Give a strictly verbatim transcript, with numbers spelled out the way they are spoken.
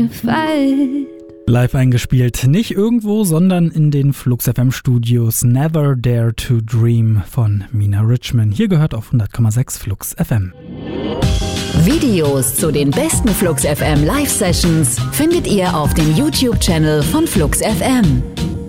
you fight. Live eingespielt, nicht irgendwo, sondern in den Flux F M Studios Never Dare to Dream von Mina Richman. Hier gehört auf hundert Komma sechs Flux F M. Videos zu den besten Flux F M Live Sessions findet ihr auf dem YouTube-Channel von Flux F M.